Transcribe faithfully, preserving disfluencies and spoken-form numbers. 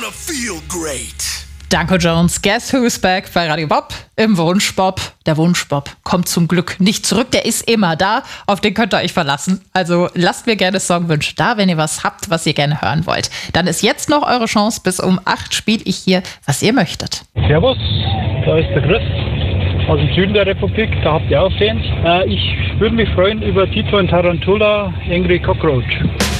gonna feel great. Danko Jones, Guess Who's Back bei Radio Bob im Wunschbob. Der Wunschbob kommt zum Glück nicht zurück, der ist immer da, auf den könnt ihr euch verlassen. Also lasst mir gerne Songwünsche da, wenn ihr was habt, was ihr gerne hören wollt. Dann ist jetzt noch eure Chance, bis um acht spiele ich hier, was ihr möchtet. Servus, da ist der Chris aus dem Süden der Republik, da habt ihr auch Fans. Äh, ich würde mich freuen über Tito und Tarantula, Angry Cockroach.